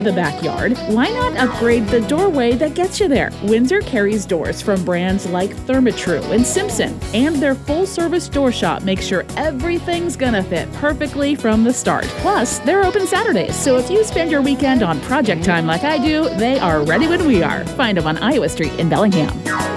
the backyard, why not upgrade the doorway that gets you there? Windsor carries doors from brands like Therma-Tru and Simpson, and their full-service door shop makes sure everything's gonna fit perfectly from the start. Plus, they're open Saturdays, so if you spend your weekend on project time like I do, they are ready when we are. Find them on Iowa Street in Bellingham.